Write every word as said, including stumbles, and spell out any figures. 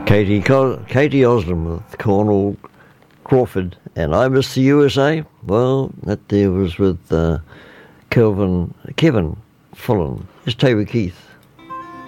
Katie, Co- Katie Osborne with Cornell Crawford, and I Miss the U S A. Well, that there was with uh, Kelvin, Kevin Fullen. It's Taylor Keith.